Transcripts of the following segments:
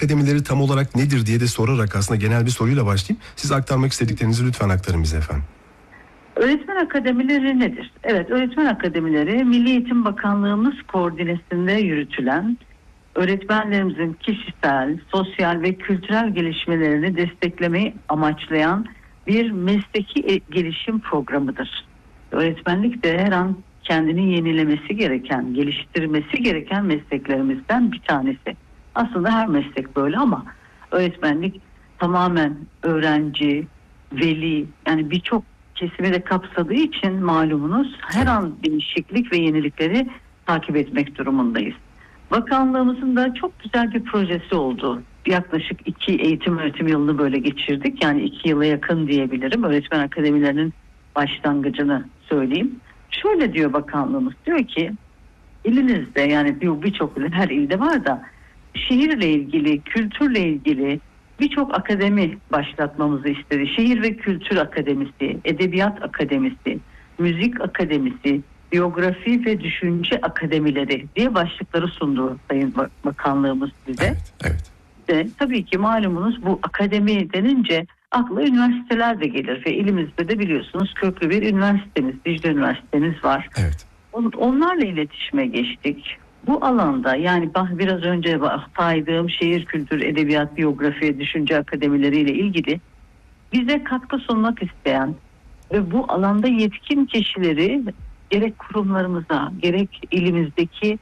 akademileri tam olarak nedir diye de sorarak aslında genel bir soruyla başlayayım. Siz aktarmak istediklerinizi lütfen aktarın bize efendim. Öğretmen akademileri nedir? Evet, öğretmen akademileri Milli Eğitim Bakanlığımız koordinesinde yürütülen, öğretmenlerimizin kişisel, sosyal ve kültürel gelişmelerini desteklemeyi amaçlayan bir mesleki gelişim programıdır. Öğretmenlik de her an kendini yenilemesi gereken, geliştirmesi gereken mesleklerimizden bir tanesi. Aslında her meslek böyle ama öğretmenlik tamamen öğrenci, veli, yani birçok kesimi de kapsadığı için malumunuz her an değişiklik ve yenilikleri takip etmek durumundayız. Bakanlığımızın da çok güzel bir projesi oldu. Yaklaşık 2 eğitim öğretim yılını böyle geçirdik. Yani 2 yıla yakın diyebilirim. Öğretmen akademilerinin başlangıcını söyleyeyim. Şöyle diyor bakanlığımız, diyor ki ilinizde, yani birçok her ilde var da, şehirle ilgili, kültürle ilgili birçok akademi başlatmamızı istedi. Şehir ve Kültür Akademisi, Edebiyat Akademisi, Müzik Akademisi, Biyografi ve Düşünce Akademileri diye başlıkları sundu Sayın Bakanlığımız bize. Evet, evet. Ve tabii ki malumunuz bu akademi denince akla üniversiteler de gelir ve ilimizde de biliyorsunuz köklü bir üniversitemiz, Dicle Üniversitemiz var. Evet. Onlarla iletişime geçtik. Bu alanda, yani biraz önce saydığım şehir, kültür, edebiyat, biyografi, düşünce akademileriyle ilgili bize katkı sunmak isteyen ve bu alanda yetkin kişileri gerek kurumlarımıza, gerek ilimizdeki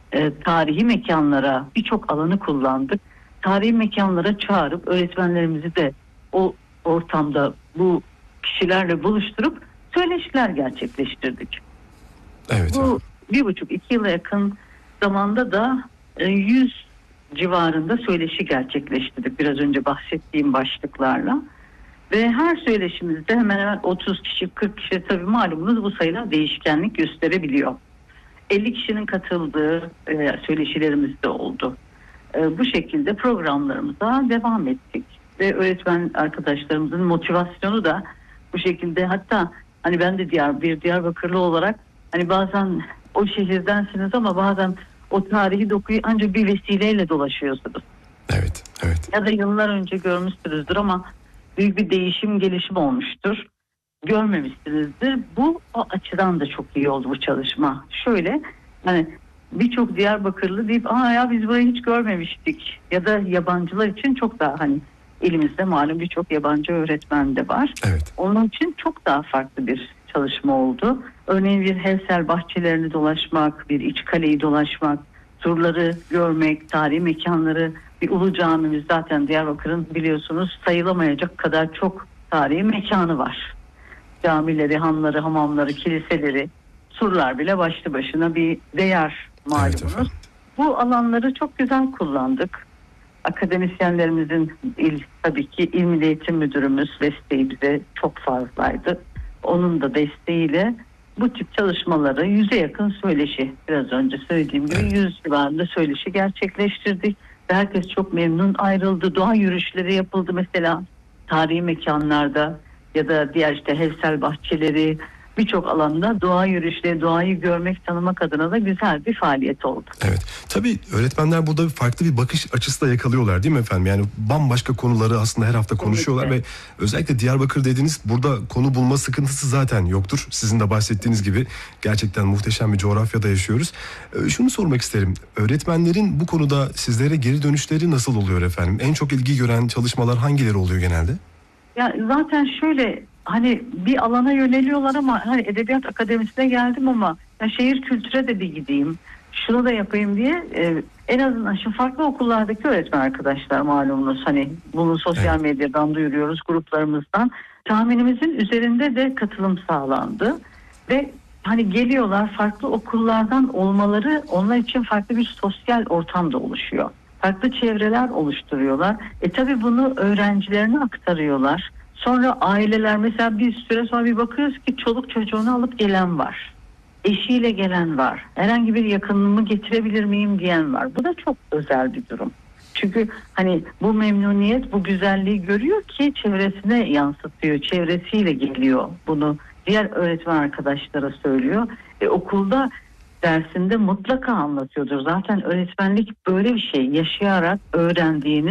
tarihi mekanlara, birçok alanı kullandık. Tarihi mekanlara çağırıp öğretmenlerimizi de o ortamda bu kişilerle buluşturup söyleşiler gerçekleştirdik. Evet. Bu 1,5-2 yıla yakın zamanda da 100 civarında söyleşi gerçekleştirdik biraz önce bahsettiğim başlıklarla. Ve her söyleşimizde hemen hemen 30 kişi, 40 kişi, tabii malumunuz bu sayılar değişkenlik gösterebiliyor. 50 kişinin katıldığı söyleşilerimiz de oldu. Bu şekilde programlarımıza devam ettik. Ve öğretmen arkadaşlarımızın motivasyonu da bu şekilde, hatta hani ben de Diyarbakırlı olarak hani bazen o şehirdensiniz ama bazen o tarihi dokuyu ancak bir vesileyle dolaşıyorsunuz. Evet, evet. Ya da yıllar önce görmüşsünüzdür ama büyük bir değişim, gelişim olmuştur. Görmemişsinizdir. Bu o açıdan da çok iyi oldu bu çalışma. Şöyle, hani birçok Diyarbakırlı deyip ya biz burayı hiç görmemiştik. Ya da yabancılar için çok daha, hani elimizde malum birçok yabancı öğretmen de var. Evet. Onun için çok daha farklı bir çalışma oldu. Örneğin bir Hevsel bahçelerini dolaşmak, bir İçkale'yi dolaşmak, surları görmek, tarihi mekanları, bir Ulu Camimiz, zaten Diyarbakır'ın biliyorsunuz sayılamayacak kadar çok tarihi mekanı var. Camileri, hanları, hamamları, kiliseleri, surlar bile başlı başına bir değer malumunuz. Evet, bu alanları çok güzel kullandık. Akademisyenlerimizin tabii ki İl Milli Eğitim Müdürümüz desteği bize çok fazlaydı. Onun da desteğiyle bu tip çalışmaları 100'e yakın söyleşi, biraz önce söylediğim gibi 100 civarında söyleşi gerçekleştirdik. Herkes çok memnun ayrıldı. Doğa yürüyüşleri yapıldı mesela tarihi mekanlarda ya da diğer işte Hevsel bahçeleri, birçok alanda doğa yürüyüşleri, doğayı görmek, tanımak adına da güzel bir faaliyet oldu. Evet. Tabii öğretmenler burada farklı bir bakış açısı da yakalıyorlar değil mi efendim? Yani bambaşka konuları aslında her hafta konuşuyorlar ve özellikle Diyarbakır dediğiniz, burada konu bulma sıkıntısı zaten yoktur. Sizin de bahsettiğiniz gibi gerçekten muhteşem bir coğrafyada yaşıyoruz. Şunu sormak isterim. Öğretmenlerin bu konuda sizlere geri dönüşleri nasıl oluyor efendim? En çok ilgi gören çalışmalar hangileri oluyor genelde? Ya zaten şöyle, hani bir alana yöneliyorlar ama hani Edebiyat Akademisi'ne geldim ama ya şehir kültüre de bir gideyim, şunu da yapayım diye en azından şu farklı okullardaki öğretmen arkadaşlar malumunuz, hani bunu sosyal medyadan duyuruyoruz, gruplarımızdan. Tahminimizin üzerinde de katılım sağlandı ve hani geliyorlar, farklı okullardan olmaları onlar için farklı bir sosyal ortam da oluşuyor. Farklı çevreler oluşturuyorlar. Tabii bunu öğrencilerine aktarıyorlar. Sonra aileler, mesela bir süre sonra bir bakıyoruz ki çoluk çocuğunu alıp gelen var. Eşiyle gelen var. Herhangi bir yakınımı getirebilir miyim diyen var. Bu da çok özel bir durum. Çünkü hani bu memnuniyet, bu güzelliği görüyor ki çevresine yansıtıyor. Çevresiyle geliyor. Bunu diğer öğretmen arkadaşlara söylüyor. Okulda dersinde mutlaka anlatıyordur. Zaten öğretmenlik böyle bir şey. Yaşayarak öğrendiğini